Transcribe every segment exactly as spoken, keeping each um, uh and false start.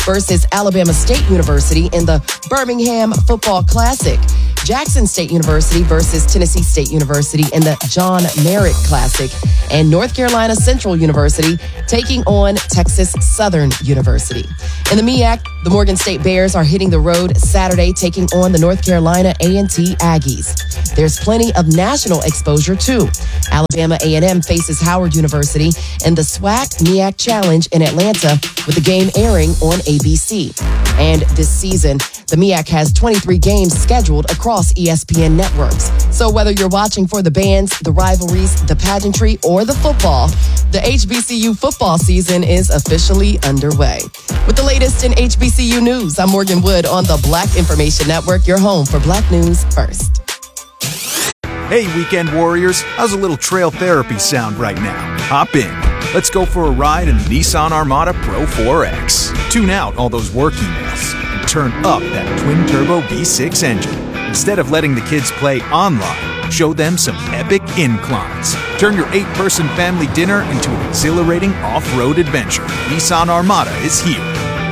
versus Alabama State University in the Birmingham Football Classic. Jackson State University versus Tennessee State University in the John Merritt Classic. And North Carolina Central University taking on Texas Southern University. In the M E A C, the Morgan State Bears are hitting the road Saturday, taking on the North Carolina A and T Aggies. There's plenty of national exposure, too. Alabama A and M faces Howard University in the SWAC M E A C Challenge in Atlanta, with the game airing on A B C. And this season, the M E A C has twenty-three games scheduled across E S P N networks. So whether you're watching for the bands, the rivalries, the pageantry, or the football, the H B C U football season is officially underway. With the latest in H B C U news, I'm Morgan Wood on the Black Information Network, your home for Black News First. Hey, weekend warriors, how's a little trail therapy sound right now? Hop in. Let's go for a ride in the Nissan Armada Pro four X. Tune out all those work emails and turn up that twin-turbo V six engine. Instead of letting the kids play online, show them some epic inclines. Turn your eight-person family dinner into an exhilarating off-road adventure. Nissan Armada is here.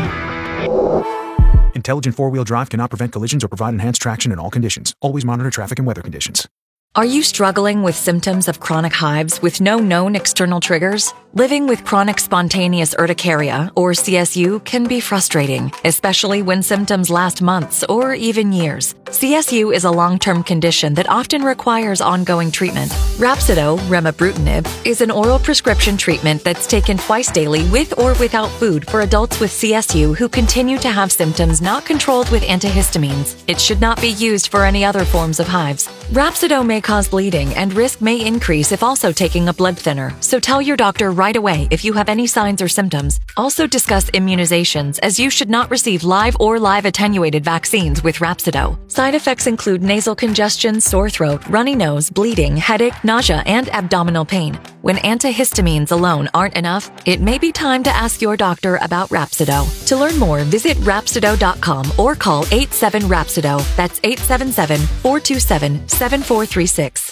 Intelligent four-wheel drive cannot prevent collisions or provide enhanced traction in all conditions. Always monitor traffic and weather conditions. Are you struggling with symptoms of chronic hives with no known external triggers? Living with chronic spontaneous urticaria, or C S U, can be frustrating, especially when symptoms last months or even years. C S U is a long-term condition that often requires ongoing treatment. Rhapsido, remibrutinib, is an oral prescription treatment that's taken twice daily with or without food for adults with C S U who continue to have symptoms not controlled with antihistamines. It should not be used for any other forms of hives. Rhapsido may cause bleeding, and risk may increase if also taking a blood thinner, so tell your doctor right away if you have any signs or symptoms. Also discuss immunizations, as you should not receive live or live attenuated vaccines with Rhapsido. Side effects include nasal congestion, sore throat, runny nose, bleeding, headache, nausea, and abdominal pain. When antihistamines alone aren't enough, it may be time to ask your doctor about Rhapsido. To learn more, visit Rhapsido dot com or call eight seven Rhapsido. That's eight seven seven, four two seven, seven four three six.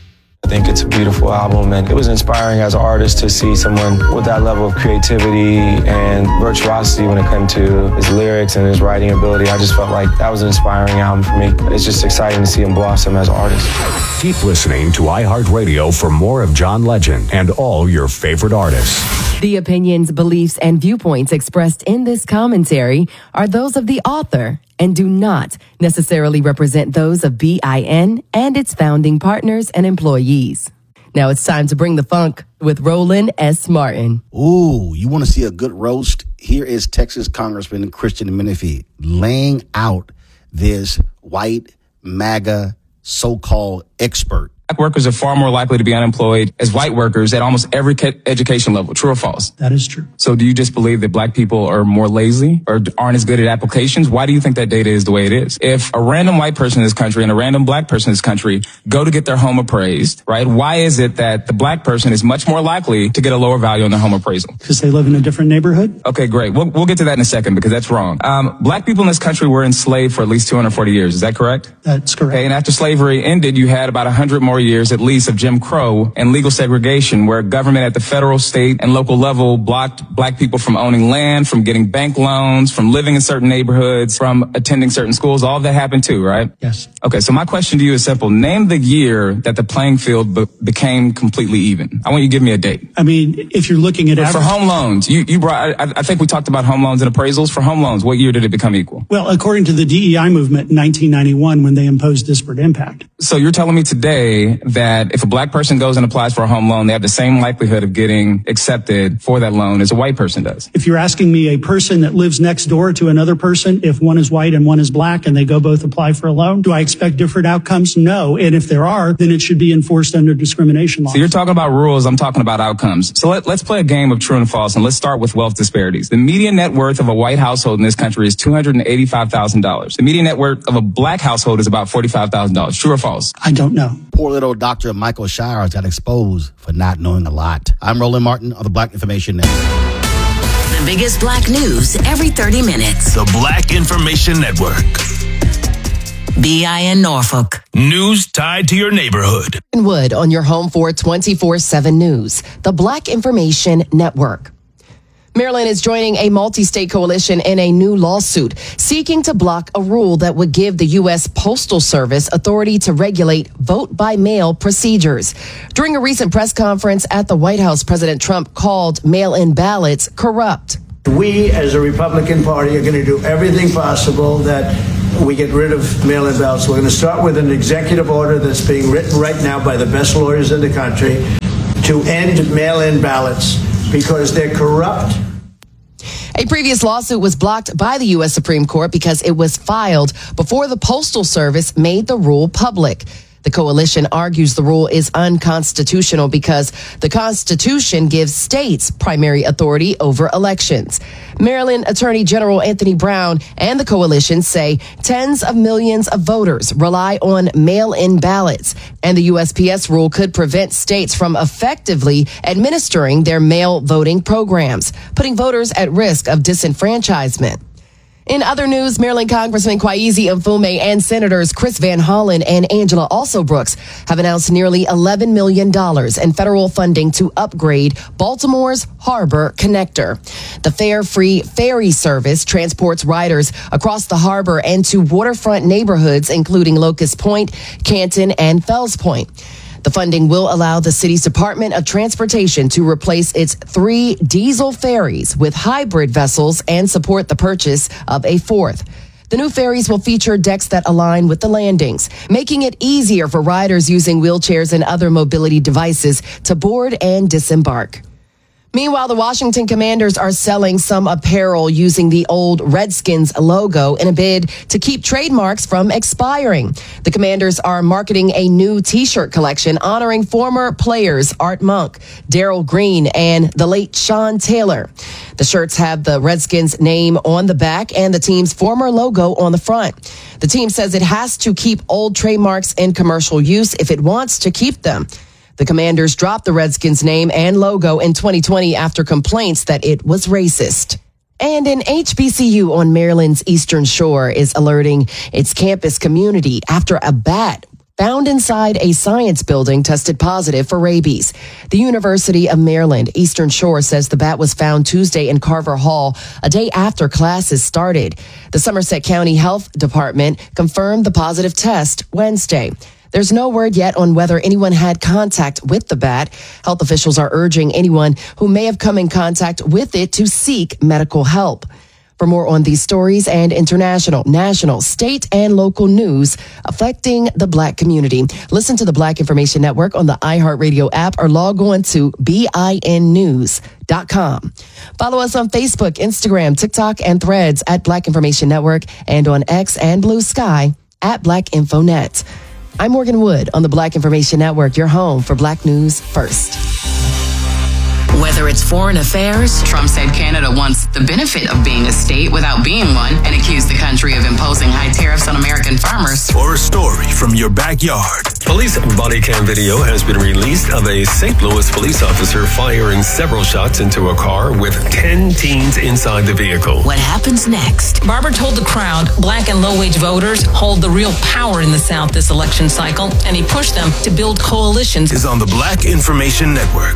I think it's a beautiful album, and it was inspiring as an artist to see someone with that level of creativity and virtuosity when it came to his lyrics and his writing ability. I just felt like that was an inspiring album for me. It's just exciting to see him blossom as an artist. Keep listening to iHeartRadio for more of John Legend and all your favorite artists. The opinions, beliefs, and viewpoints expressed in this commentary are those of the author and do not necessarily represent those of B I N and its founding partners and employees. Now it's time to bring the funk with Roland S. Martin. Ooh, you want to see a good roast? Here is Texas Congressman Christian Menifee laying out this white MAGA so-called expert. Black workers are far more likely to be unemployed as white workers at almost every education level. True or false? That is true. So do you just believe that black people are more lazy or aren't as good at applications? Why do you think that data is the way it is? If a random white person in this country and a random black person in this country go to get their home appraised, right? Why is it that the black person is much more likely to get a lower value on their home appraisal? Because they live in a different neighborhood. Okay, great. We'll, we'll get to that in a second because that's wrong. Um, black people in this country were enslaved for at least two hundred forty years. Is that correct? That's correct. Okay, and after slavery ended, you had about one hundred more years at least of Jim Crow and legal segregation, where government at the federal, state, and local level blocked black people from owning land, from getting bank loans, from living in certain neighborhoods, from attending certain schools. All of that happened too, right? Yes. Okay, so my question to you is simple. Name the year that the playing field be- became completely even. I want you to give me a date. I mean, if you're looking at... For average- home loans, you, you brought, I, I think we talked about home loans and appraisals. For home loans, what year did it become equal? Well, according to the D E I movement in nineteen ninety-one, when they imposed disparate impact. So you're telling me today that if a black person goes and applies for a home loan, they have the same likelihood of getting accepted for that loan as a white person does? If you're asking me a person that lives next door to another person, if one is white and one is black and they go both apply for a loan, do I expect different outcomes? No. And if there are, then it should be enforced under discrimination laws. So you're talking about rules, I'm talking about outcomes. So let, let's play a game of true and false, and let's start with wealth disparities. The median net worth of a white household in this country is two hundred eighty-five thousand dollars. The median net worth of a black household is about forty-five thousand dollars. True or false? I don't know. Poor little Doctor Michael Shires got exposed for not knowing a lot. I'm Roland Martin of the Black Information Network. The biggest black news every thirty minutes. The Black Information Network. B I N Norfolk. News tied to your neighborhood. Wood on your home for twenty-four seven News, the Black Information Network. Maryland is joining a multi-state coalition in a new lawsuit seeking to block a rule that would give the U S Postal Service authority to regulate vote-by-mail procedures. During a recent press conference at the White House, President Trump called mail-in ballots corrupt. We, as a Republican Party, are going to do everything possible that we get rid of mail-in ballots. We're going to start with an executive order that's being written right now by the best lawyers in the country to end mail-in ballots because they're corrupt. A previous lawsuit was blocked by the U S Supreme Court because it was filed before the Postal Service made the rule public. The coalition argues the rule is unconstitutional because the Constitution gives states primary authority over elections. Maryland Attorney General Anthony Brown and the coalition say tens of millions of voters rely on mail-in ballots, and the U S P S rule could prevent states from effectively administering their mail voting programs, putting voters at risk of disenfranchisement. In other news, Maryland Congressman Kwesi Mfume and Senators Chris Van Hollen and Angela Also Brooks have announced nearly eleven million dollars in federal funding to upgrade Baltimore's Harbor Connector. The fare-free ferry service transports riders across the harbor and to waterfront neighborhoods, including Locust Point, Canton, and Fells Point. The funding will allow the city's Department of Transportation to replace its three diesel ferries with hybrid vessels and support the purchase of a fourth. The new ferries will feature decks that align with the landings, making it easier for riders using wheelchairs and other mobility devices to board and disembark. Meanwhile, the Washington Commanders are selling some apparel using the old Redskins logo in a bid to keep trademarks from expiring. The Commanders are marketing a new T-shirt collection honoring former players Art Monk, Darryl Green, and the late Sean Taylor. The shirts have the Redskins name on the back and the team's former logo on the front. The team says it has to keep old trademarks in commercial use if it wants to keep them. The Commanders dropped the Redskins name and logo in twenty twenty after complaints that it was racist. And an H B C U on Maryland's Eastern Shore is alerting its campus community after a bat found inside a science building tested positive for rabies. The University of Maryland Eastern Shore says the bat was found Tuesday in Carver Hall, a day after classes started. The Somerset County Health Department confirmed the positive test Wednesday. There's no word yet on whether anyone had contact with the bat. Health officials are urging anyone who may have come in contact with it to seek medical help. For more on these stories and international, national, state, and local news affecting the Black community, listen to the Black Information Network on the iHeartRadio app or log on to B I N news dot com. Follow us on Facebook, Instagram, TikTok, and Threads at Black Information Network and on X and Blue Sky at Black InfoNet. I'm Morgan Wood on the Black Information Network, your home for Black News First. Whether it's foreign affairs, Trump said Canada wants the benefit of being a state without being one and accused the country of imposing high tariffs on American farmers. Or a story from your backyard. Police body cam video has been released of a Saint Louis police officer firing several shots into a car with ten teens inside the vehicle. What happens next? Barber told the crowd Black and low-wage voters hold the real power in the South this election cycle, and he pushed them to build coalitions. Is on the Black Information Network.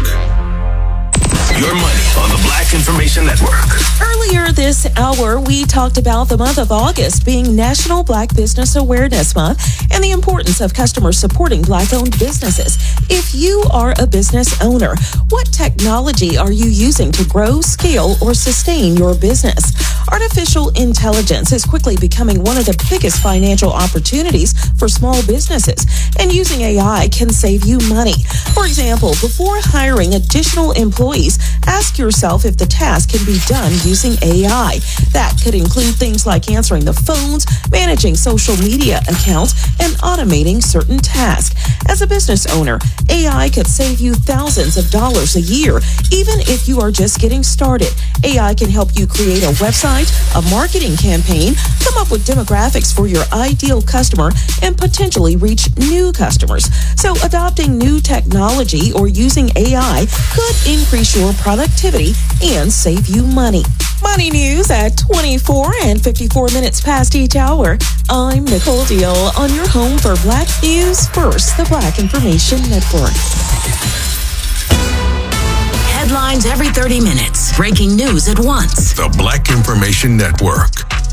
Your money on the Black Information Network. Earlier this hour, we talked about the month of August being National Black Business Awareness Month and the importance of customers supporting Black-owned businesses. If you are a business owner, what technology are you using to grow, scale, or sustain your business? Artificial intelligence is quickly becoming one of the biggest financial opportunities for small businesses, and using A I can save you money. For example, before hiring additional employees, ask yourself if the task can be done using A I. That could include things like answering the phones, managing social media accounts, and automating certain tasks. As a business owner, A I could save you thousands of dollars a year, even if you are just getting started. A I can help you create a website, a marketing campaign, come up with demographics for your ideal customer, and potentially reach new customers. So adopting new technology or using A I could increase your productivity and save you money. Money news at twenty-four and fifty-four minutes past each hour. I'm Nicole Deal on your home for Black News First, the Black Information Network. Headlines every thirty minutes. breaking news at once. The Black Information Network.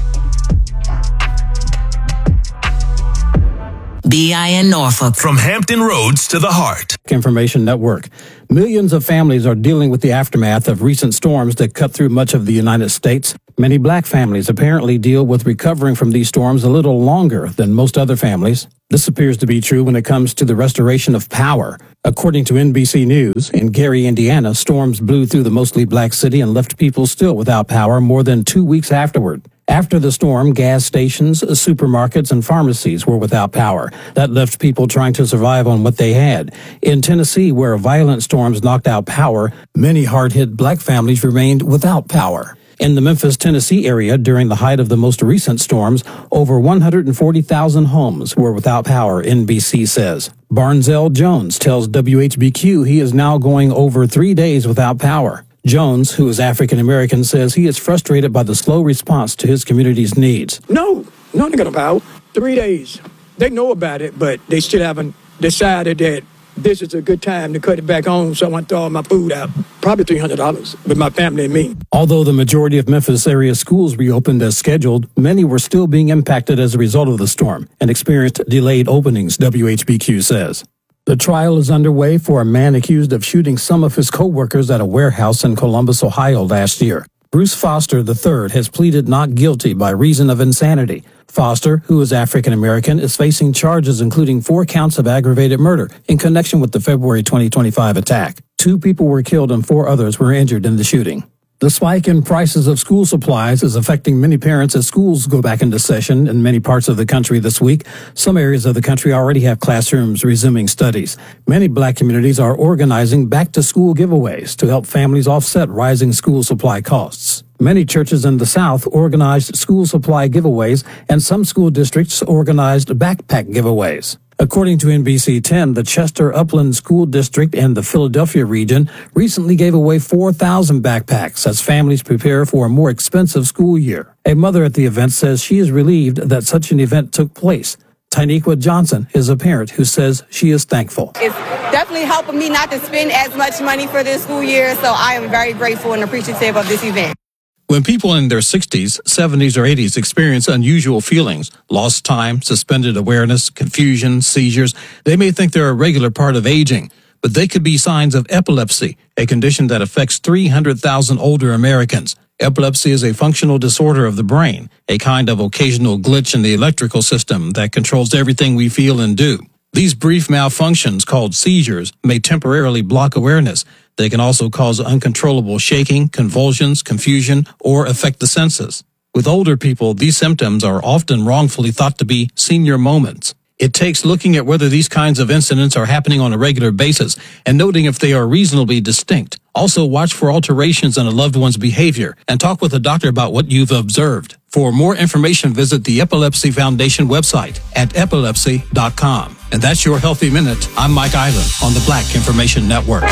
B I N Norfolk. From Hampton Roads to the heart. Information Network. Millions of families are dealing with the aftermath of recent storms that cut through much of the United States. Many black families apparently deal with recovering from these storms a little longer than most other families. This appears to be true when it comes to the restoration of power. According to N B C News, in Gary, Indiana, storms blew through the mostly black city and left people still without power more than two weeks afterward. After the storm, gas stations, supermarkets, and pharmacies were without power. That left people trying to survive on what they had. In Tennessee, where violent storms knocked out power, many hard-hit black families remained without power. In the Memphis, Tennessee area, during the height of the most recent storms, over one hundred forty thousand homes were without power, N B C says. Barnzell Jones tells W H B Q he is now going over three days without power. Jones, who is African American, says he is frustrated by the slow response to his community's needs. No, no, they're going to power. Three days. They know about it, but they still haven't decided that this is a good time to cut it back on, so I want to throw all my food out. Probably three hundred dollars with my family and me. Although the majority of Memphis area schools reopened as scheduled, many were still being impacted as a result of the storm and experienced delayed openings, W H B Q says. The trial is underway for a man accused of shooting some of his co-workers at a warehouse in Columbus, Ohio last year. Bruce Foster the third has pleaded not guilty by reason of insanity. Foster, who is African American, is facing charges including four counts of aggravated murder in connection with the February twenty twenty-five attack. Two people were killed and four others were injured in the shooting. The spike in prices of school supplies is affecting many parents as schools go back into session in many parts of the country this week. Some areas of the country already have classrooms resuming studies. Many black communities are organizing back-to-school giveaways to help families offset rising school supply costs. Many churches in the South organized school supply giveaways, and some school districts organized backpack giveaways. According to N B C ten, the Chester Upland School District and the Philadelphia region recently gave away four thousand backpacks as families prepare for a more expensive school year. A mother at the event says she is relieved that such an event took place. Tynequa Johnson is a parent who says she is thankful. It's definitely helping me not to spend as much money for this school year, so I am very grateful and appreciative of this event. When people in their sixties, seventies, or eighties experience unusual feelings, lost time, suspended awareness, confusion, seizures, they may think they're a regular part of aging, but they could be signs of epilepsy, a condition that affects three hundred thousand older Americans. Epilepsy is a functional disorder of the brain, a kind of occasional glitch in the electrical system that controls everything we feel and do. These brief malfunctions, called seizures, may temporarily block awareness. They can also cause uncontrollable shaking, convulsions, confusion, or affect the senses. With older people, these symptoms are often wrongfully thought to be senior moments. It takes looking at whether these kinds of incidents are happening on a regular basis and noting if they are reasonably distinct. Also, watch for alterations in a loved one's behavior and talk with a doctor about what you've observed. For more information, visit the Epilepsy Foundation website at epilepsy dot com. And that's your Healthy Minute. I'm Mike Island on the Black Information Network.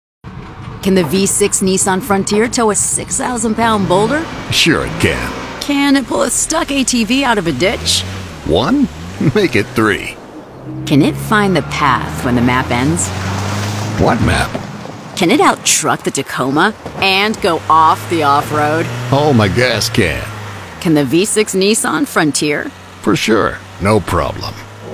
Can the V six Nissan Frontier tow a six thousand pound boulder? Sure it can. Can it pull a stuck A T V out of a ditch? One? Make it three. Can it find the path when the map ends? What map? Can it out-truck the Tacoma and go off the off-road? Oh, my gas can. Can the V six Nissan Frontier? For sure. No problem.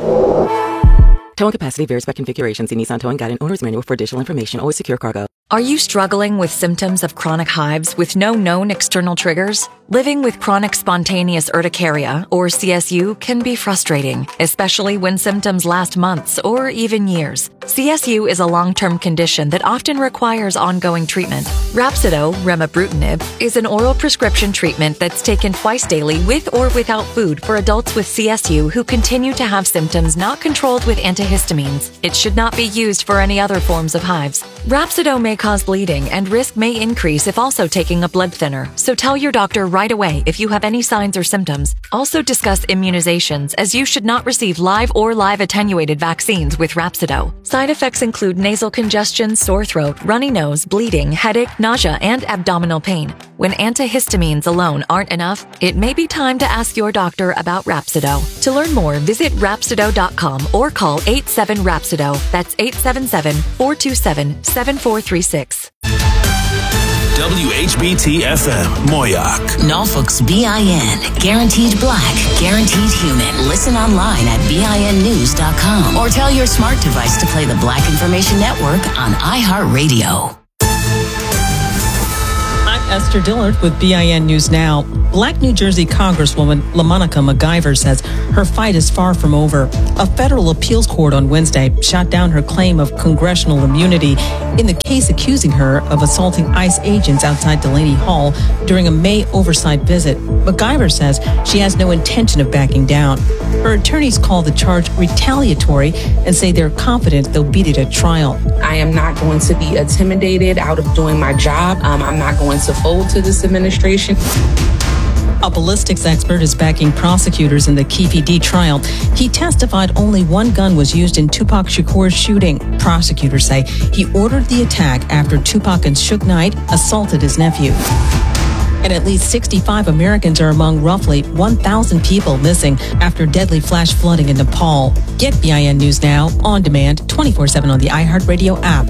Towing capacity varies by configuration. See Nissan Towing Guide and Owner's Manual for additional information. Always secure cargo. Are you struggling with symptoms of chronic hives with no known external triggers? Living with chronic spontaneous urticaria, or C S U, can be frustrating, especially when symptoms last months or even years. C S U is a long-term condition that often requires ongoing treatment. Rhapsido, remibrutinib, is an oral prescription treatment that's taken twice daily with or without food for adults with C S U who continue to have symptoms not controlled with antihistamines. It should not be used for any other forms of hives. Rhapsido may cause bleeding and risk may increase if also taking a blood thinner, so tell your doctor right away if you have any signs or symptoms. Also discuss immunizations, as you should not receive live or live attenuated vaccines with Rhapsido. Side effects include nasal congestion, sore throat, runny nose, bleeding, headache, nausea, and abdominal pain. When antihistamines alone aren't enough, it may be time to ask your doctor about Rhapsido. To learn more, visit Rhapsido dot com or call eight seven Rhapsido. That's eight seven seven, four two seven, seven four three six. W H B T F M, Moyoc. Norfolk's B I N. Guaranteed black, guaranteed human. Listen online at B I N news dot com or tell your smart device to play the Black Information Network on iHeartRadio. Esther Dillard with B I N News Now. Black New Jersey Congresswoman LaMonica McGiver says her fight is far from over. A federal appeals court on Wednesday shot down her claim of congressional immunity in the case accusing her of assaulting ICE agents outside Delaney Hall during a May oversight visit. McGiver says she has no intention of backing down. Her attorneys call the charge retaliatory and say they're confident they'll beat it at trial. I am not going to be intimidated out of doing my job. Um, I'm not going to fold to this administration. A ballistics expert is backing prosecutors in the Keefe D trial. He testified only one gun was used in Tupac Shakur's shooting. Prosecutors say he ordered the attack after Tupac and Suge Knight assaulted his nephew. And at least sixty-five Americans are among roughly one thousand people missing after deadly flash flooding in Nepal. Get B I N News Now on demand twenty-four seven on the iHeartRadio app.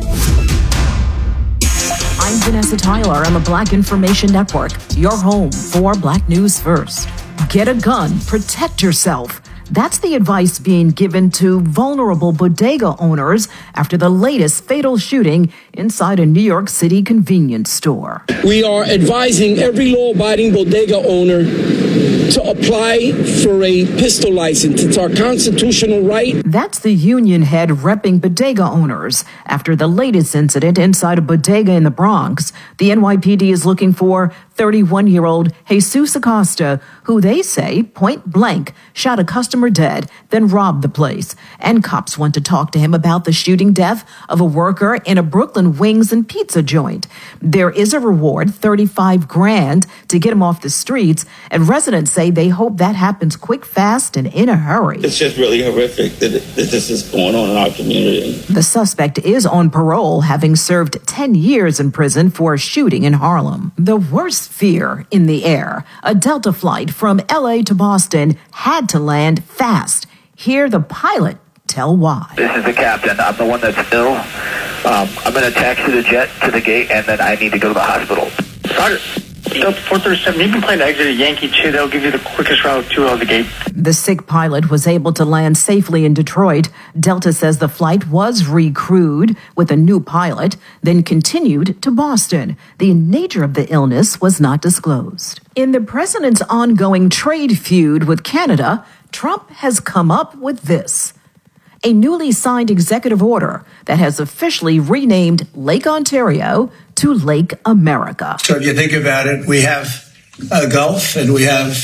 I'm Vanessa Tyler on the Black Information Network, your home for Black News First. Get a gun, protect yourself. That's the advice being given to vulnerable bodega owners after the latest fatal shooting inside a New York City convenience store. We are advising every law-abiding bodega owner to apply for a pistol license. It's our constitutional right. That's the union head repping bodega owners. After the latest incident inside a bodega in the Bronx, the N Y P D is looking for thirty-one-year-old Jesus Acosta, who they say point blank shot a customer dead, then robbed the place. And cops want to talk to him about the shooting death of a worker in a Brooklyn wings and pizza joint. There is a reward, thirty-five grand, to get him off the streets, and residents say they hope that happens quick, fast, and in a hurry. It's just really horrific that, that this is going on in our community. The suspect is on parole, having served ten years in prison for a shooting in Harlem. The worst fear in the air. A Delta flight from L A to Boston had to land fast. Hear the pilot tell why. This is the captain. I'm the one that's ill. Um, I'm going to taxi the jet to the gate, and then I need to go to the hospital. Roger. Delta four thirty-seven, you can plan to exit at Yankee two. That'll give you the quickest route to uh, the gate. The sick pilot was able to land safely in Detroit. Delta says the flight was recrewed with a new pilot, then continued to Boston. The nature of the illness was not disclosed. In the president's ongoing trade feud with Canada, Trump has come up with this. A newly signed executive order that has officially renamed Lake Ontario to Lake America. So if you think about it, we have a Gulf and we have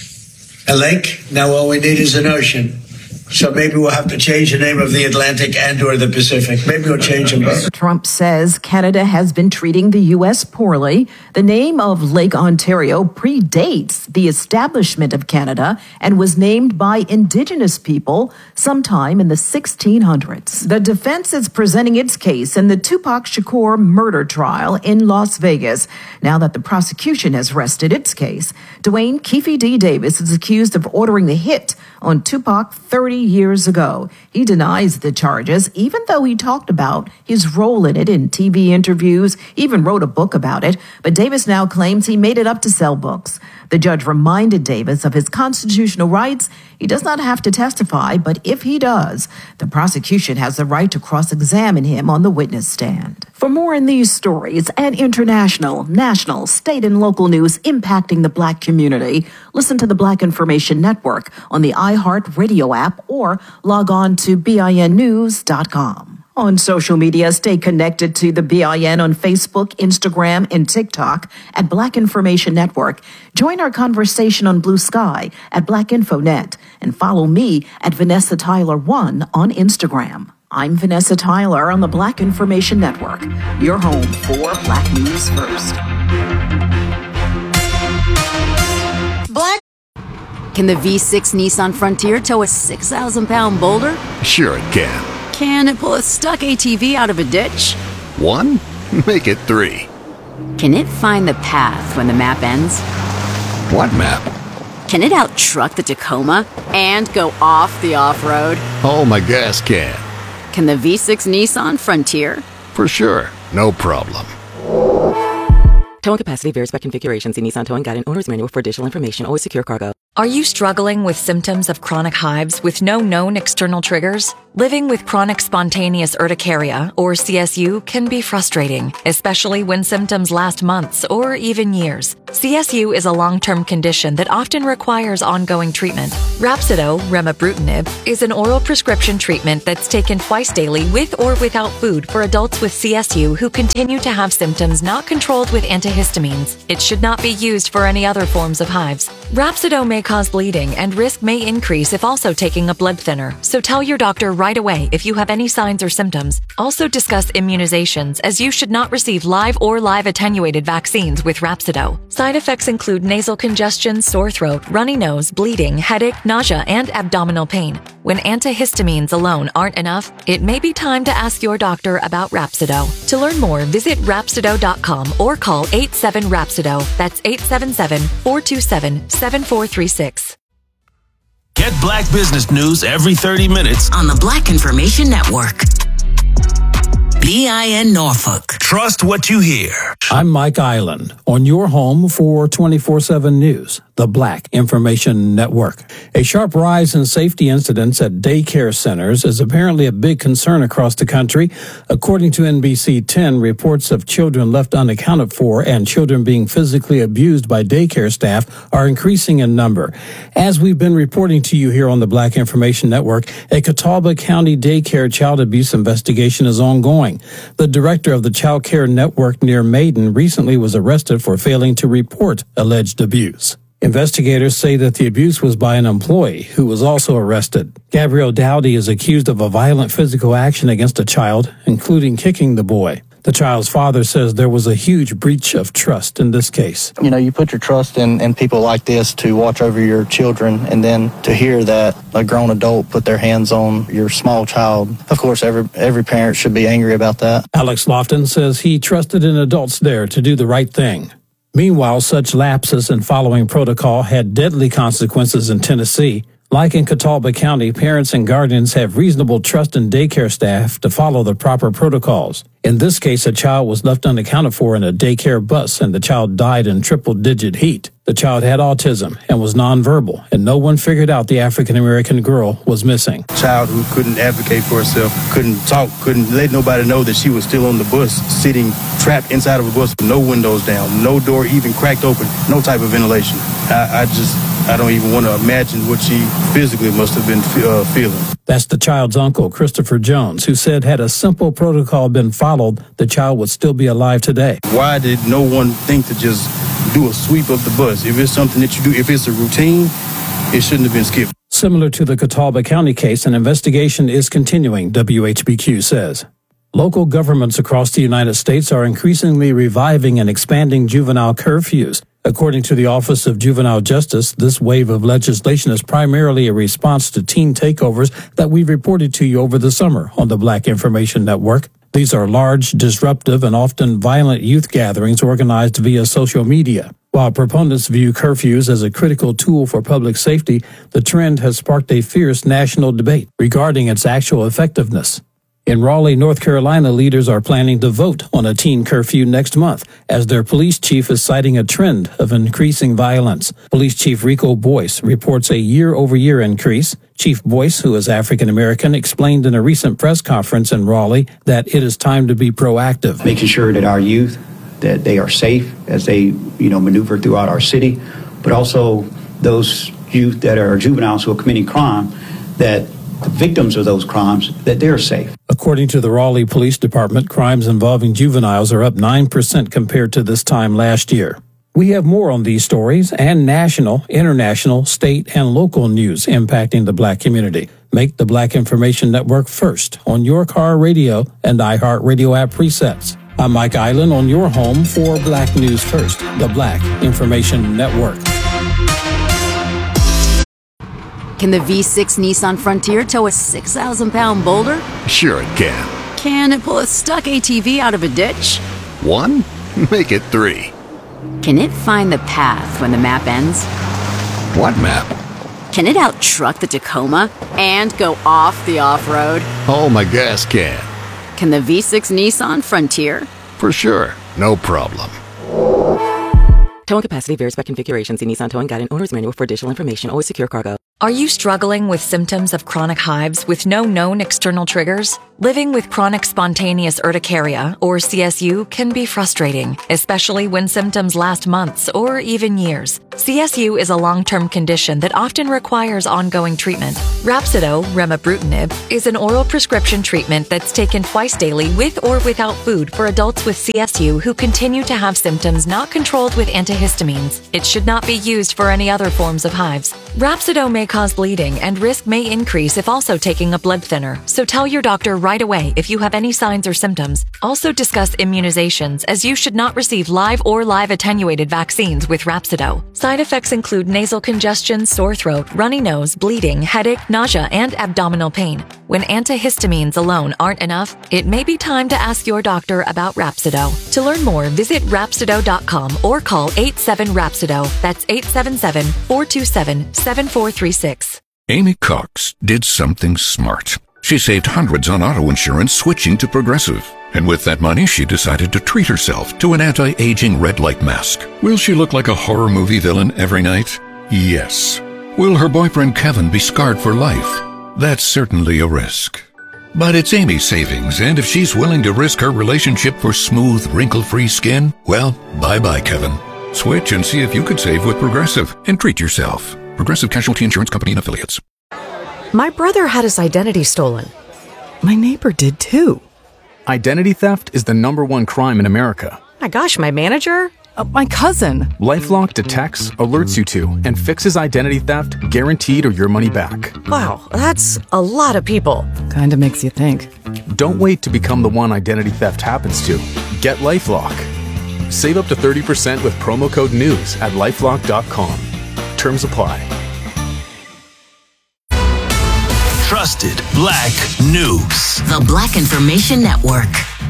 a lake. Now all we need is an ocean. So maybe we'll have to change the name of the Atlantic and or the Pacific. Maybe we'll change them both. Trump says Canada has been treating the U S poorly. The name of Lake Ontario predates the establishment of Canada and was named by Indigenous people sometime in the sixteen hundreds. The defense is presenting its case in the Tupac Shakur murder trial in Las Vegas. Now that the prosecution has rested its case, Dwayne Keefe D. Davis is accused of ordering the hit on Tupac thirty years ago. He denies the charges, even though he talked about his role in it in T V interviews, even wrote a book about it. But Davis now claims he made it up to sell books. The judge reminded Davis of his constitutional rights. He does not have to testify, but if he does, the prosecution has the right to cross-examine him on the witness stand. For more on these stories and international, national, state, and local news impacting the Black community, listen to the Black Information Network on the iHeartRadio app or log on to B I N news dot com. On social media, stay connected to the B I N on Facebook, Instagram, and TikTok at Black Information Network. Join our conversation on Blue Sky at Black Info Net and follow me at Vanessa Tyler one on Instagram. I'm Vanessa Tyler on the Black Information Network, your home for Black News First. Black. Can the V six Nissan Frontier tow a six thousand pound boulder? Sure it can. Can it pull a stuck A T V out of a ditch? One? Make it three. Can it find the path when the map ends? What map? Can it out-truck the Tacoma and go off the off-road? Oh, my gas can. Can the V six Nissan Frontier? For sure. No problem. Towing capacity varies by configuration. See Nissan Towing Guide and Owner's Manual for additional information. Always secure cargo. Are you struggling with symptoms of chronic hives with no known external triggers? Living with chronic spontaneous urticaria, or C S U, can be frustrating, especially when symptoms last months or even years. C S U is a long-term condition that often requires ongoing treatment. Rhapsido, remibrutinib, is an oral prescription treatment that's taken twice daily with or without food for adults with C S U who continue to have symptoms not controlled with antihistamines. It should not be used for any other forms of hives. Rhapsido may cause bleeding and risk may increase if also taking a blood thinner, so tell your doctor right away if you have any signs or symptoms. Also discuss immunizations, as you should not receive live or live attenuated vaccines with Rhapsido. Side effects include nasal congestion, sore throat, runny nose, bleeding, headache, nausea, and abdominal pain. When antihistamines alone aren't enough, it may be time to ask your doctor about Rhapsido. To learn more, visit Rhapsido dot com or call eight seven Rhapsido. That's eight seven seven, four two seven, seven four three six. Get Black business news every thirty minutes on the Black Information Network. B I N Norfolk. Trust what you hear. I'm Mike Island on your home for twenty-four seven News, the Black Information Network. A sharp rise in safety incidents at daycare centers is apparently a big concern across the country. According to N B C ten, reports of children left unaccounted for and children being physically abused by daycare staff are increasing in number. As we've been reporting to you here on the Black Information Network, a Catawba County daycare child abuse investigation is ongoing. The director of the child care network near Maiden recently was arrested for failing to report alleged abuse. Investigators say that the abuse was by an employee who was also arrested. Gabrielle Dowdy is accused of a violent physical action against a child, including kicking the boy. The child's father says there was a huge breach of trust in this case. You know, you put your trust in, in people like this to watch over your children, and then to hear that a grown adult put their hands on your small child. Of course, every every parent should be angry about that. Alex Lofton says he trusted in adults there to do the right thing. Meanwhile, such lapses in following protocol had deadly consequences in Tennessee. Like in Catawba County, parents and guardians have reasonable trust in daycare staff to follow the proper protocols. In this case, a child was left unaccounted for in a daycare bus, and the child died in triple-digit heat. The child had autism and was nonverbal, and no one figured out the African-American girl was missing. A child who couldn't advocate for herself, couldn't talk, couldn't let nobody know that she was still on the bus, sitting trapped inside of a bus with no windows down, no door even cracked open, no type of ventilation. I, I just, I don't even want to imagine what she physically must have been uh, feeling. That's the child's uncle, Christopher Jones, who said had a simple protocol been followed, the child would still be alive today. Why did no one think to just do a sweep of the bus? If it's something that you do, if it's a routine, it shouldn't have been skipped. Similar to the Catawba County case, an investigation is continuing, W H B Q says. Local governments across the United States are increasingly reviving and expanding juvenile curfews. According to the Office of Juvenile Justice, this wave of legislation is primarily a response to teen takeovers that we reported to you over the summer on the Black Information Network. These are large, disruptive, and often violent youth gatherings organized via social media. While proponents view curfews as a critical tool for public safety, the trend has sparked a fierce national debate regarding its actual effectiveness. In Raleigh, North Carolina, leaders are planning to vote on a teen curfew next month, as their police chief is citing a trend of increasing violence. Police Chief Rico Boyce reports a year-over-year increase. Chief Boyce, who is African-American, explained in a recent press conference in Raleigh that it is time to be proactive. Making sure that our youth, that they are safe as they, you know, maneuver throughout our city, but also those youth that are juveniles who are committing crime, that the victims of those crimes, that they're safe. According to the Raleigh Police Department, crimes involving juveniles are up nine percent compared to this time last year. We have more on these stories and national, international, state, and local news impacting the Black community. Make the Black Information Network first on your car radio and iHeartRadio app presets. I'm Mike Island on your home for Black News First, the Black Information Network. Can the V six Nissan Frontier tow a six thousand pound boulder? Sure it can. Can it pull a stuck A T V out of a ditch? One? Make it three. Can it find the path when the map ends? What map? Can it out-truck the Tacoma and go off the off-road? Oh, my gas can. Can the V six Nissan Frontier? For sure. No problem. Towing capacity varies by configuration. See Nissan Towing Guide and Owner's Manual for additional information. Always secure cargo. Are you struggling with symptoms of chronic hives with no known external triggers? Living with chronic spontaneous urticaria, or C S U, can be frustrating, especially when symptoms last months or even years. C S U is a long-term condition that often requires ongoing treatment. Rhapsido, remibrutinib, is an oral prescription treatment that's taken twice daily with or without food for adults with C S U who continue to have symptoms not controlled with antihistamines. It should not be used for any other forms of hives. Rhapsido may cause bleeding, and risk may increase if also taking a blood thinner, so tell your doctor right away if you have any signs or symptoms. Also discuss immunizations, as you should not receive live or live attenuated vaccines with Rhapsido. Side effects include nasal congestion, sore throat, runny nose, bleeding, headache, nausea, and abdominal pain. When antihistamines alone aren't enough, it may be time to ask your doctor about Rhapsido. To learn more, visit Rhapsido dot com or call eight seven Rhapsido. That's eight seven seven, four two seven, seven four three six. Amy Cox did something smart. She saved hundreds on auto insurance switching to Progressive. And with that money, she decided to treat herself to an anti-aging red light mask. Will she look like a horror movie villain every night? Yes. Will her boyfriend Kevin be scarred for life? That's certainly a risk. But it's Amy's savings, and if she's willing to risk her relationship for smooth, wrinkle-free skin, well, bye-bye, Kevin. Switch and see if you could save with Progressive and treat yourself. Progressive Casualty Insurance Company and Affiliates. My brother had his identity stolen. My neighbor did too. Identity theft is the number one crime in America. My gosh, my manager? Uh, my cousin. LifeLock detects, alerts you to, and fixes identity theft guaranteed or your money back. Wow, that's a lot of people. Kinda makes you think. Don't wait to become the one identity theft happens to. Get LifeLock. Save up to thirty percent with promo code NEWS at lifelock dot com. Terms apply. Trusted Black News. The Black Information Network.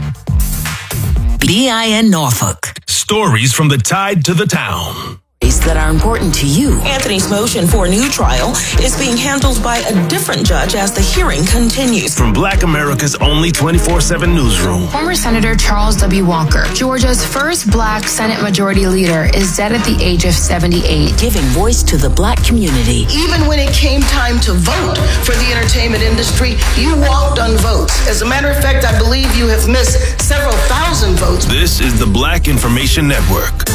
B I N Norfolk. Stories from the tide to the town. That are important to you. Anthony's motion for a new trial is being handled by a different judge as the hearing continues. From Black America's only twenty-four seven newsroom. Former Senator Charles W. Walker, Georgia's first Black Senate Majority Leader, is dead at the age of seventy-eight. Giving voice to the Black community. Even when it came time to vote for the entertainment industry, you walked on votes. As a matter of fact, I believe you have missed several thousand votes. This is the Black Information Network.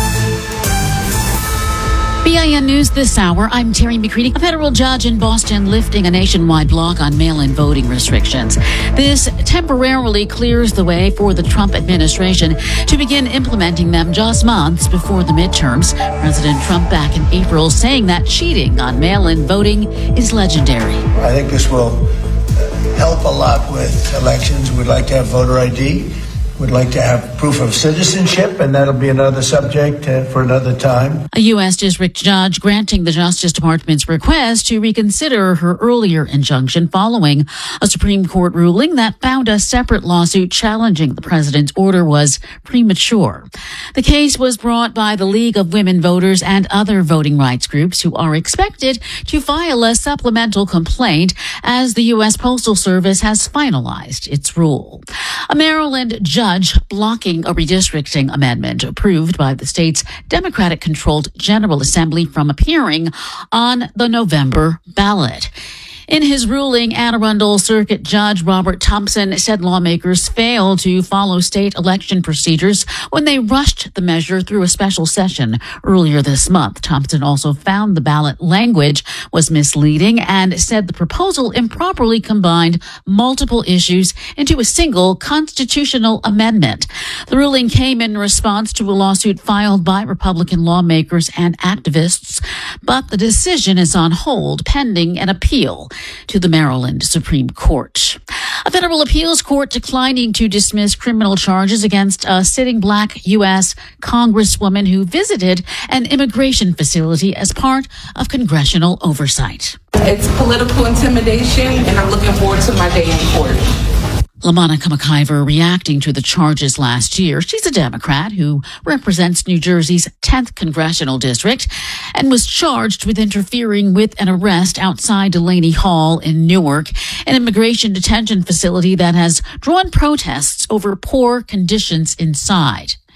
B I N News this hour. I'm Terry McCready. A federal judge in Boston lifting a nationwide block on mail-in voting restrictions. This temporarily clears the way for the Trump administration to begin implementing them just months before the midterms. President Trump back in April saying that cheating on mail-in voting is legendary. I think this will help a lot with elections. We'd like to have voter I D. We'd like to have proof of citizenship, and that'll be another subject uh, for another time. A U S district judge granting the Justice Department's request to reconsider her earlier injunction following a Supreme Court ruling that found a separate lawsuit challenging the president's order was premature. The case was brought by the League of Women Voters and other voting rights groups who are expected to file a supplemental complaint as the U S Postal Service has finalized its rule. A Maryland judge blocking a redistricting amendment approved by the state's Democratic-controlled General Assembly from appearing on the November ballot. In his ruling, Anne Arundel Circuit Judge Robert Thompson said lawmakers failed to follow state election procedures when they rushed the measure through a special session earlier this month. Thompson also found the ballot language was misleading and said the proposal improperly combined multiple issues into a single constitutional amendment. The ruling came in response to a lawsuit filed by Republican lawmakers and activists, but the decision is on hold pending an appeal to the Maryland Supreme Court. A federal appeals court declining to dismiss criminal charges against a sitting Black U S congresswoman who visited an immigration facility as part of congressional oversight. It's political intimidation, and I'm looking forward to my day in court. LaMonica McIver reacting to the charges last year. She's a Democrat who represents New Jersey's tenth congressional district and was charged with interfering with an arrest outside Delaney Hall in Newark, an immigration detention facility that has drawn protests over poor conditions inside.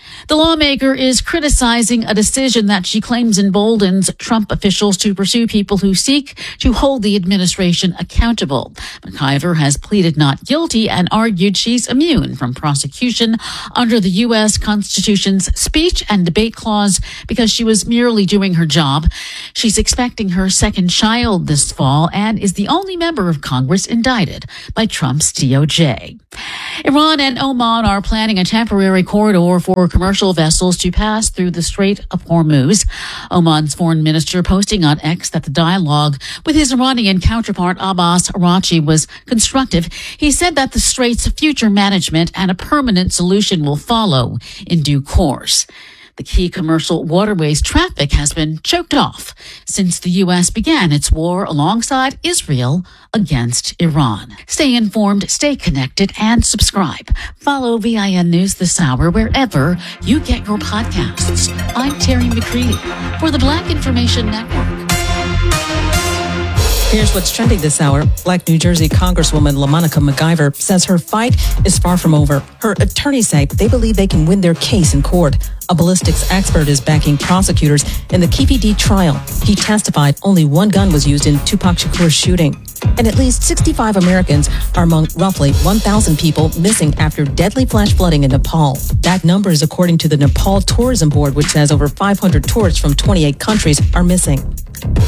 The lawmaker is criticizing a decision that she claims emboldens Trump officials to pursue people who seek to hold the administration accountable. McIver has pleaded not guilty and argued she's immune from prosecution under the U S Constitution's speech and debate clause because she was merely doing her job. She's expecting her second child this fall and is the only member of Congress indicted by Trump's D O J. Iran and Oman are planning a temporary corridor for commercial vessels to pass through the Strait of Hormuz. Oman's foreign minister posting on X that the dialogue with his Iranian counterpart Abbas Araghchi was constructive. He said that the strait's future management and a permanent solution will follow in due course. The key commercial waterways traffic has been choked off since the U S began its war alongside Israel against Iran. Stay informed, stay connected, and subscribe. Follow V I N News this hour wherever you get your podcasts. I'm Terry McCready for the Black Information Network. Here's what's trending this hour. Black New Jersey Congresswoman LaMonica McIver says her fight is far from over. Her attorneys say they believe they can win their case in court. A ballistics expert is backing prosecutors in the K P D trial. He testified only one gun was used in Tupac Shakur's shooting. And at least sixty-five Americans are among roughly one thousand people missing after deadly flash flooding in Nepal. That number is according to the Nepal Tourism Board, which says over five hundred tourists from twenty-eight countries are missing.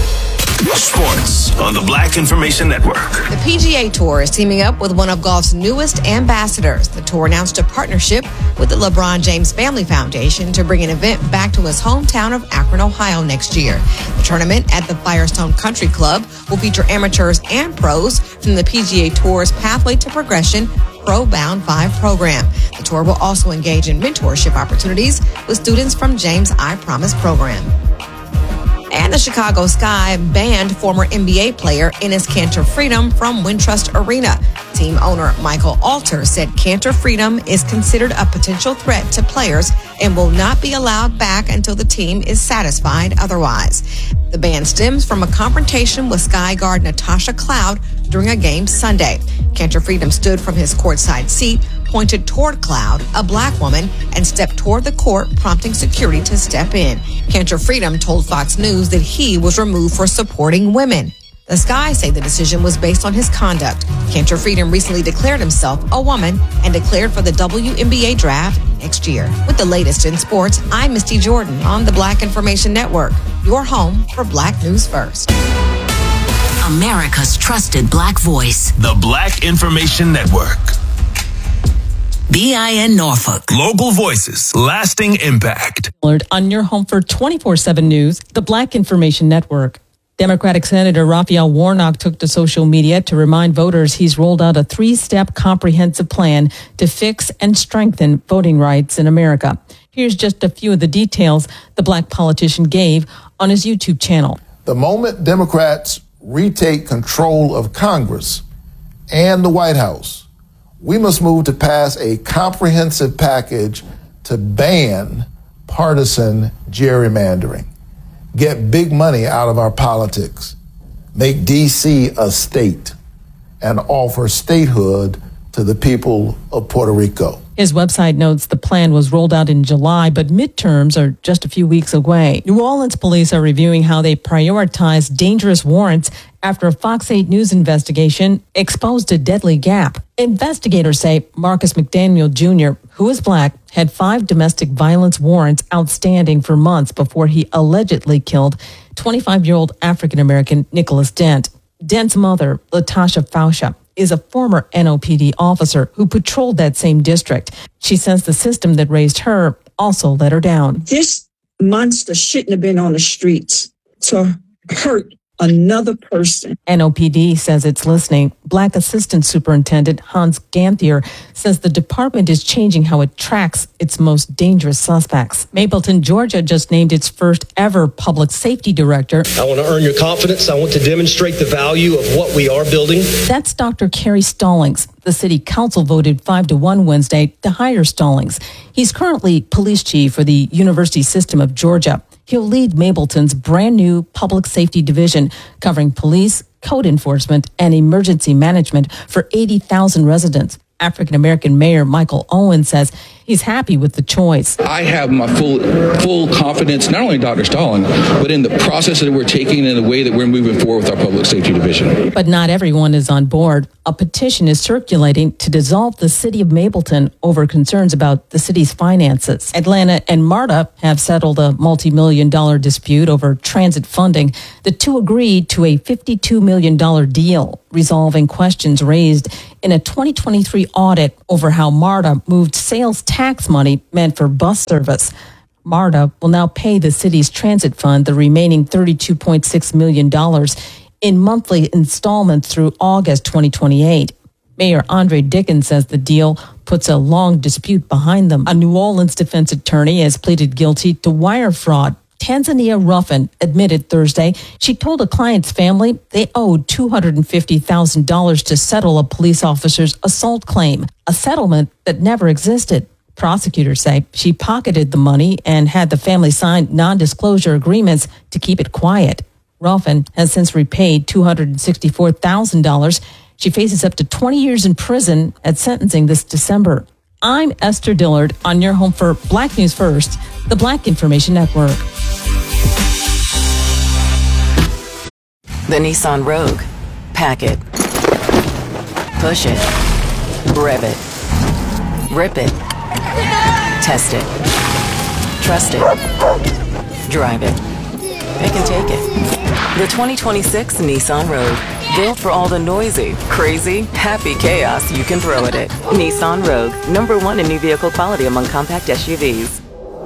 Sports on the Black Information Network. The P G A Tour is teaming up with one of golf's newest ambassadors. The tour announced a partnership with the LeBron James Family Foundation to bring an event back to his hometown of Akron, Ohio next year. The tournament at the Firestone Country Club will feature amateurs and pros from the P G A Tour's Pathway to Progression Pro Bound five program. The tour will also engage in mentorship opportunities with students from James I Promise program. And the Chicago Sky banned former N B A player Enes Kanter Freedom from Wintrust Arena. Team owner Michael Alter said Kanter Freedom is considered a potential threat to players and will not be allowed back until the team is satisfied otherwise. The ban stems from a confrontation with Sky guard Natasha Cloud during a game Sunday. Kanter Freedom stood from his courtside seat, pointed toward Cloud, a black woman, and stepped toward the court, prompting security to step in. Kanter Freedom told Fox News that he was removed for supporting women. The Sky say the decision was based on his conduct. Kanter Freedom recently declared himself a woman and declared for the W N B A draft next year. With the latest in sports, I'm Misty Jordan on the Black Information Network, your home for Black News First. America's trusted Black voice. The Black Information Network. B I N Norfolk. Local voices, lasting impact. On your home for twenty-four seven News, the Black Information Network. Democratic Senator Raphael Warnock took to social media to remind voters he's rolled out a three-step comprehensive plan to fix and strengthen voting rights in America. Here's just a few of the details the Black politician gave on his YouTube channel. The moment Democrats retake control of Congress and the White House, we must move to pass a comprehensive package to ban partisan gerrymandering, get big money out of our politics, make D C a state, and offer statehood to the people of Puerto Rico. His website notes the plan was rolled out in July, but midterms are just a few weeks away. New Orleans police are reviewing how they prioritize dangerous warrants after a Fox eight News investigation exposed a deadly gap. Investigators say Marcus McDaniel Junior, who is black, had five domestic violence warrants outstanding for months before he allegedly killed twenty-five-year-old African-American Nicholas Dent. Dent's mother, Latasha Fausha, is a former N O P D officer who patrolled that same district. She says the system that raised her also let her down. This monster shouldn't have been on the streets to hurt another person. N O P D says it's listening. Black Assistant Superintendent Hans Ganthier says the department is changing how it tracks its most dangerous suspects. Mapleton, Georgia just named its first ever public safety director. I want to earn your confidence. I want to demonstrate the value of what we are building. That's Doctor Kerry Stallings. The city council voted five to one Wednesday to hire Stallings. He's currently police chief for the University System of Georgia. He'll lead Mapleton's brand new public safety division covering police, code enforcement, and emergency management for eighty thousand residents. African-American Mayor Michael Owen says he's happy with the choice. I have my full full confidence, not only in Doctor Stallings, but in the process that we're taking and the way that we're moving forward with our public safety division. But not everyone is on board. A petition is circulating to dissolve the city of Mapleton over concerns about the city's finances. Atlanta and MARTA have settled a multi-million dollar dispute over transit funding. The two agreed to a fifty-two million dollars deal, resolving questions raised in a twenty twenty-three audit over how MARTA moved sales tax money meant for bus service. MARTA will now pay the city's transit fund the remaining thirty-two point six million dollars in monthly installments through August twenty twenty-eight. Mayor Andre Dickens says the deal puts a long dispute behind them. A New Orleans defense attorney has pleaded guilty to wire fraud. Tanzania Ruffin admitted Thursday she told a client's family they owed two hundred fifty thousand dollars to settle a police officer's assault claim, a settlement that never existed. Prosecutors say she pocketed the money and had the family sign non-disclosure agreements to keep it quiet. Ruffin has since repaid two hundred sixty-four thousand dollars. She faces up to twenty years in prison at sentencing this December. I'm Esther Dillard on your home for Black News First, the Black Information Network. The Nissan Rogue. Pack it. Push it. Rev it. Rip it. Test it. Trust it. Drive it. Pick and take it. The twenty twenty-six Nissan Rogue. Built for all the noisy, crazy, happy chaos you can throw at it. Nissan Rogue. Number one in new vehicle quality among compact S U Vs.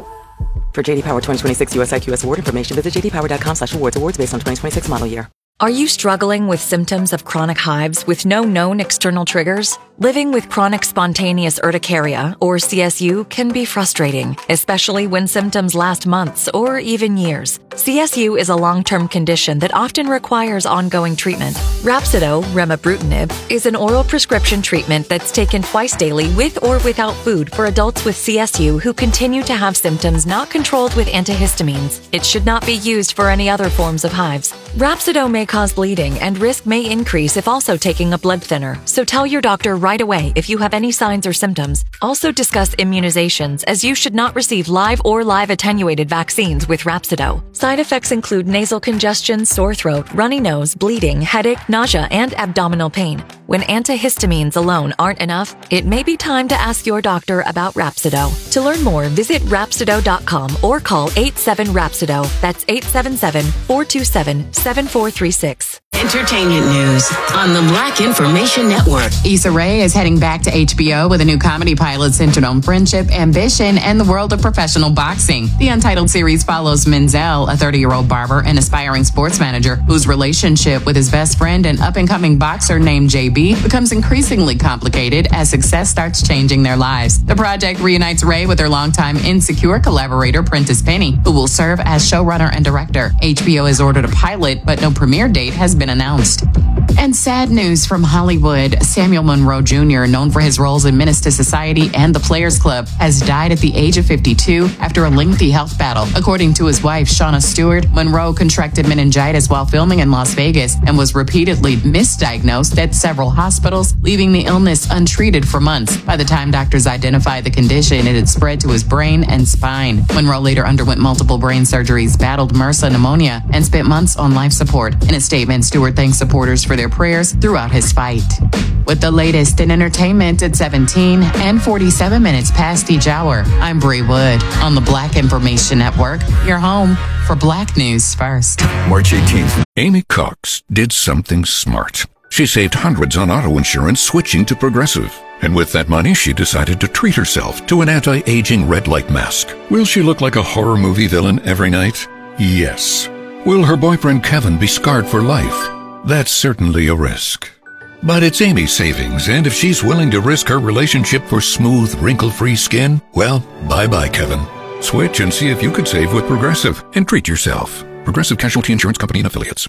For J D Power twenty twenty-six U S I Q S award information, visit j d power dot com slash awards. Awards based on twenty twenty-six model year. Are you struggling with symptoms of chronic hives with no known external triggers? Living with chronic spontaneous urticaria, or C S U, can be frustrating, especially when symptoms last months or even years. C S U is a long-term condition that often requires ongoing treatment. Rhapsido, remibrutinib, is an oral prescription treatment that's taken twice daily with or without food for adults with C S U who continue to have symptoms not controlled with antihistamines. It should not be used for any other forms of hives. Rhapsido may cause bleeding and risk may increase if also taking a blood thinner, so tell your doctor right away if you have any signs or symptoms. Also discuss immunizations, as you should not receive live or live attenuated vaccines with Rhapsido. Side effects include nasal congestion, sore throat, runny nose, bleeding, headache, nausea, and abdominal pain. When antihistamines alone aren't enough, it may be time to ask your doctor about Rhapsido. To learn more, visit Rhapsido dot com or call eight seven Rhapsido. That's eight seven seven, four two seven, seven four three six. Entertainment news on the Black Information Network. Issa Rae is heading back to H B O with a new comedy pilot centered on friendship, ambition, and the world of professional boxing. The Untitled series follows Menzel, a thirty-year-old barber and aspiring sports manager whose relationship with his best friend and up-and-coming boxer named J B becomes increasingly complicated as success starts changing their lives. The project reunites Rae with her longtime Insecure collaborator Prentice Penny, who will serve as showrunner and director. H B O has ordered a pilot, but no premiere date has been announced. And sad news from Hollywood. Samuel Monroe Junior, known for his roles in Menace to Society and The Players Club, has died at the age of fifty-two after a lengthy health battle. According to his wife, Shauna Stewart, Monroe contracted meningitis while filming in Las Vegas and was repeatedly misdiagnosed at several hospitals, leaving the illness untreated for months. By the time doctors identified the condition, it had spread to his brain and spine. Monroe later underwent multiple brain surgeries, battled MRSA pneumonia, and spent months on life support. In a statement, Stewart thanked supporters for their prayers throughout his fight. With the latest in entertainment at seventeen and forty-seven minutes past each hour, I'm Bree Wood on the Black Information Network, your home for Black News First. March eighteenth, Amy Cox did something smart. She saved hundreds on auto insurance switching to Progressive. And with that money, she decided to treat herself to an anti-aging red light mask. Will she look like a horror movie villain every night? Yes. Will her boyfriend Kevin be scarred for life? That's certainly a risk. But it's Amy's savings, and if she's willing to risk her relationship for smooth, wrinkle-free skin, well, bye-bye, Kevin. Switch and see if you could save with Progressive and treat yourself. Progressive Casualty Insurance Company and Affiliates.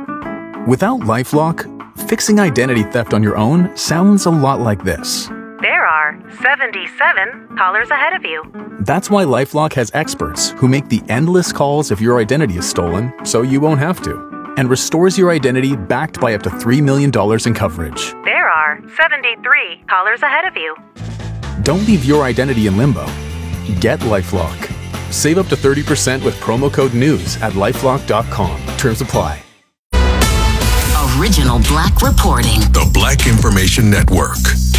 Without LifeLock, fixing identity theft on your own sounds a lot like this. There are seventy-seven callers ahead of you. That's why LifeLock has experts who make the endless calls if your identity is stolen, so you won't have to, and restores your identity backed by up to three million dollars in coverage. There are are seventy-three callers ahead of you. Don't leave your identity in limbo. Get LifeLock. Save up to thirty percent with promo code NEWS at lifelock dot com. Terms apply. Original Black reporting. The Black Information Network.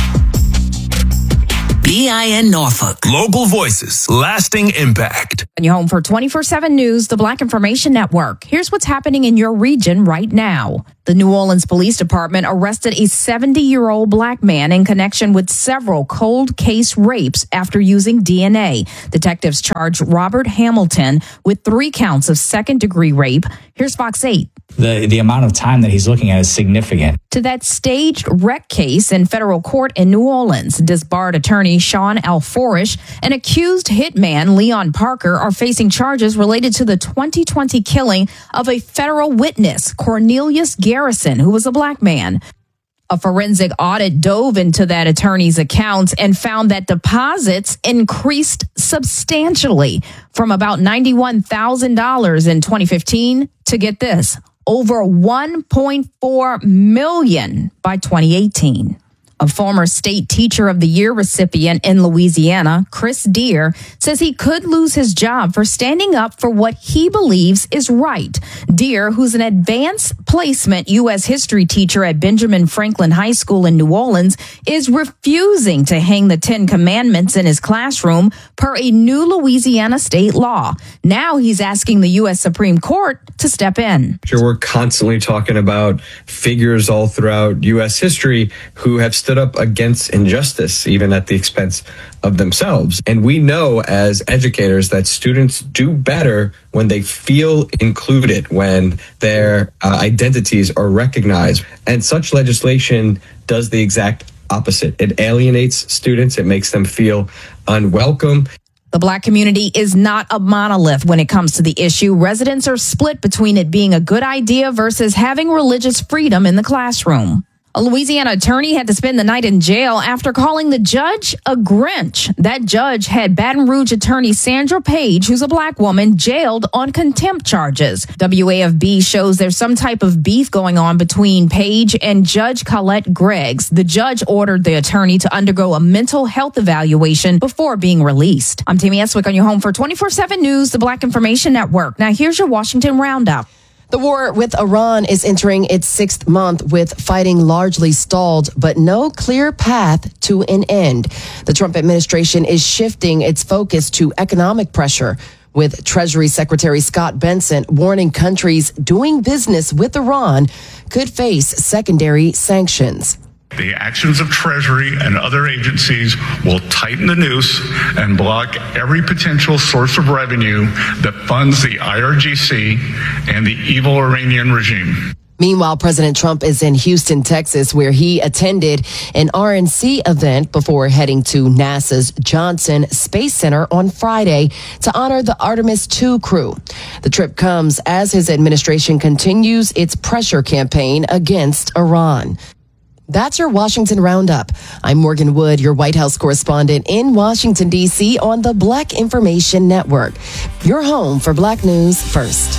B I N Norfolk. Local voices, lasting impact. And you're home for twenty-four seven News, the Black Information Network. Here's what's happening in your region right now. The New Orleans Police Department arrested a seventy-year-old black man in connection with several cold case rapes after using D N A. Detectives charged Robert Hamilton with three counts of second-degree rape. Here's Fox eight. The, the amount of time that he's looking at is significant. To that staged wreck case in federal court in New Orleans, disbarred attorney Sean Alforish and accused hitman Leon Parker are facing charges related to the twenty twenty killing of a federal witness, Cornelius Garrison, who was a black man. A forensic audit dove into that attorney's accounts and found that deposits increased substantially from about ninety-one thousand dollars in twenty fifteen to, get this, over one point four million dollars by twenty eighteen. A former State Teacher of the Year recipient in Louisiana, Chris Deere, says he could lose his job for standing up for what he believes is right. Deere, who's an advanced placement U S history teacher at Benjamin Franklin High School in New Orleans, is refusing to hang the Ten Commandments in his classroom per a new Louisiana state law. Now he's asking the U S Supreme Court to step in. Sure, we're constantly talking about figures all throughout U S history who have stood up against injustice, even at the expense of themselves. And we know as educators that students do better when they feel included, when their uh, identities are recognized. And such legislation does the exact opposite. It alienates students. It makes them feel unwelcome. The black community is not a monolith when it comes to the issue. Residents are split between it being a good idea versus having religious freedom in the classroom. A Louisiana attorney had to spend the night in jail after calling the judge a Grinch. That judge had Baton Rouge attorney Sandra Page, who's a black woman, jailed on contempt charges. W A F B shows there's some type of beef going on between Page and Judge Colette Greggs. The judge ordered the attorney to undergo a mental health evaluation before being released. I'm Tammy Eswick on your home for twenty-four seven News, the Black Information Network. Now here's your Washington Roundup. The war with Iran is entering its sixth month with fighting largely stalled, but no clear path to an end. The Trump administration is shifting its focus to economic pressure, with Treasury Secretary Scott Bessent warning countries doing business with Iran could face secondary sanctions. The actions of Treasury and other agencies will tighten the noose and block every potential source of revenue that funds the I R G C and the evil Iranian regime. Meanwhile, President Trump is in Houston, Texas, where he attended an R N C event before heading to NASA's Johnson Space Center on Friday to honor the Artemis two crew. The trip comes as his administration continues its pressure campaign against Iran. That's your Washington Roundup. I'm Morgan Wood, your White House correspondent in Washington, D C on the Black Information Network. Your home for Black News First.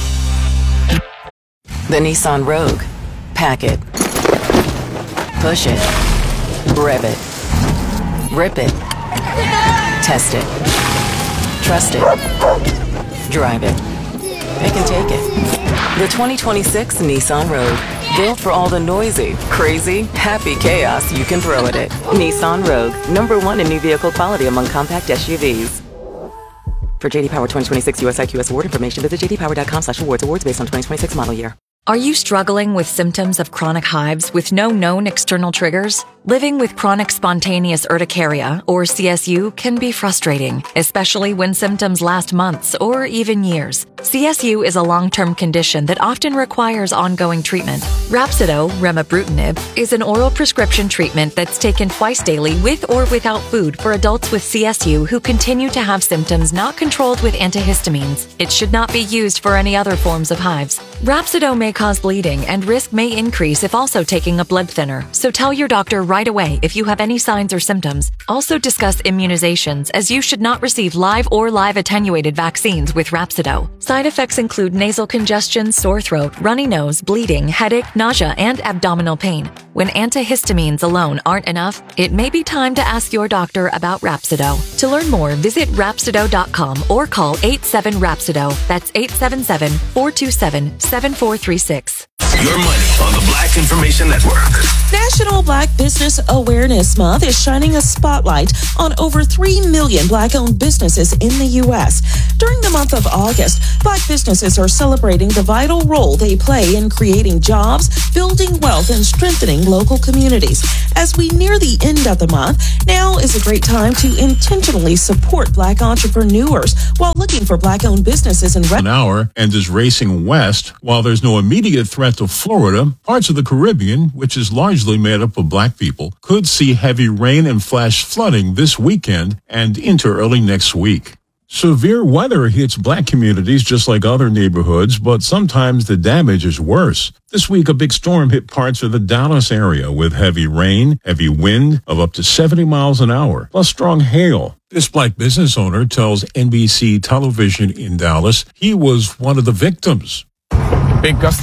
The Nissan Rogue. Pack it. Push it. Rev it. Rip it. Test it. Trust it. Drive it. Pick and take it. The twenty twenty-six Nissan Rogue. Built for all the noisy, crazy, happy chaos you can throw at it. Nissan Rogue, number one in new vehicle quality among compact S U Vs. For J D Power twenty twenty-six U S I Q S award information, visit j d power dot com slash awards. Awards based on twenty twenty-six model year. Are you struggling with symptoms of chronic hives with no known external triggers? Living with chronic spontaneous urticaria, or C S U, can be frustrating, especially when symptoms last months or even years. C S U is a long-term condition that often requires ongoing treatment. Rhapsido, remibrutinib, is an oral prescription treatment that's taken twice daily with or without food for adults with C S U who continue to have symptoms not controlled with antihistamines. It should not be used for any other forms of hives. Rhapsido may cause bleeding and risk may increase if also taking a blood thinner, so tell your doctor right right away if you have any signs or symptoms. Also discuss immunizations, as you should not receive live or live attenuated vaccines with Rhapsido. Side effects include nasal congestion, sore throat, runny nose, bleeding, headache, nausea, and abdominal pain. When antihistamines alone aren't enough, it may be time to ask your doctor about Rhapsido. To learn more, visit Rhapsido dot com or call eight seven Rhapsido. That's eight seven seven, four two seven, seven four three six. Your money on the Black Information Network. National Black Business Awareness Month is shining a spotlight on over three million Black-owned businesses in the U S. During the month of August, Black businesses are celebrating the vital role they play in creating jobs, building wealth, and strengthening local communities. As we near the end of the month, now is a great time to intentionally support Black entrepreneurs while looking for Black-owned businesses in an hour and is racing west. While there's no immediate threat to Florida, parts of the Caribbean, which is largely made up of Black people, could see heavy rain and flash flooding this weekend and into early next week. Severe weather hits Black communities just like other neighborhoods, but sometimes the damage is worse. This week, a big storm hit parts of the Dallas area with heavy rain, heavy wind of up to seventy miles an hour, plus strong hail. This Black business owner tells N B C television in Dallas he was one of the victims. Big gust